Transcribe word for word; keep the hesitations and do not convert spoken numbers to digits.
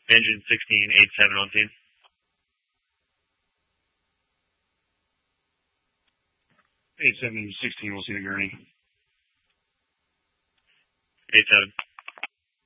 Engine sixteen eight seven on scene. eight seven sixteen, we'll see the gurney. eight seven.